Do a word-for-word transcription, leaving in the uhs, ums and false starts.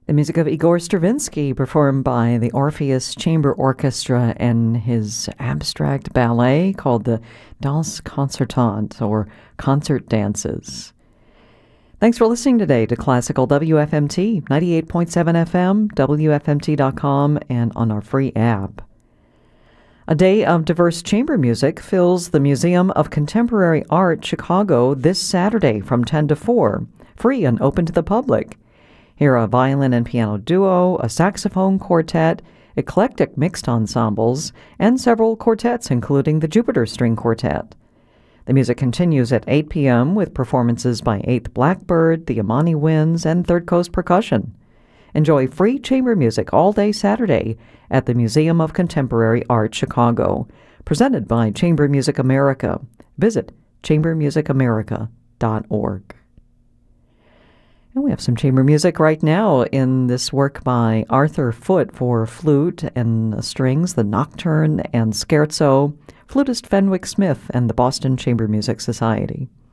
The music of Igor Stravinsky, performed by the Orpheus Chamber Orchestra and his abstract ballet called the Danse Concertante, or Concert Dances. Thanks for listening today to Classical W F M T, ninety-eight point seven F M, W F M T dot com, and on our free app. A day of diverse chamber music fills the Museum of Contemporary Art, Chicago, this Saturday from ten to four, free and open to the public. Hear a violin and piano duo, a saxophone quartet, eclectic mixed ensembles, and several quartets, including the Jupiter String Quartet. The music continues at eight p.m. with performances by eighth Blackbird, the Amani Winds, and Third Coast Percussion. Enjoy free chamber music all day Saturday at the Museum of Contemporary Art, Chicago, presented by Chamber Music America. Visit chamber music america dot org. And we have some chamber music right now in this work by Arthur Foote for flute and strings, the Nocturne and Scherzo, flutist Fenwick Smith and the Boston Chamber Music Society.